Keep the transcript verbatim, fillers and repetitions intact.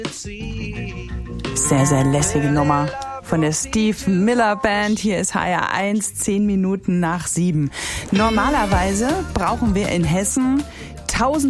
Sehr, sehr lässige Nummer von der Steve Miller Band. Hier ist H R eins, zehn Minuten nach sieben. Normalerweise brauchen wir in Hessen tausend